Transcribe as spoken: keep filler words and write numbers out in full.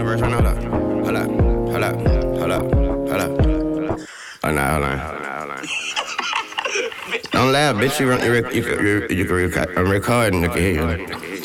Verse right now, hold up, hold up, hold up, hold up, hold up. Hold on, hold on, hold on, hold on. Don't laugh, bitch. You, run, you, rec- you, can- you, you can record. I'm recording. I can hear you.